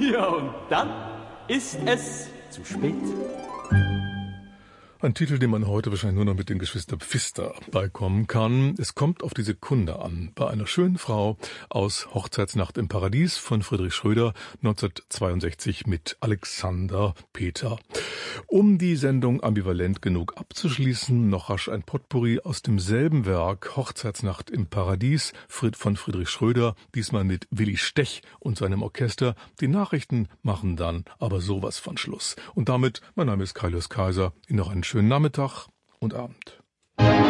Ja, und dann ist es zu spät. Ein Titel, den man heute wahrscheinlich nur noch mit den Geschwistern Pfister beikommen kann. Es kommt auf die Sekunde an. Bei einer schönen Frau aus Hochzeitsnacht im Paradies von Friedrich Schröder 1962 mit Alexander Peter. Um die Sendung ambivalent genug abzuschließen, noch rasch ein Potpourri aus demselben Werk Hochzeitsnacht im Paradies von Friedrich Schröder, diesmal mit Willi Stech und seinem Orchester. Die Nachrichten machen dann aber sowas von Schluss. Und damit, mein Name ist Kaius Kaiser, Ihnen noch einen schönen Nachmittag und Abend.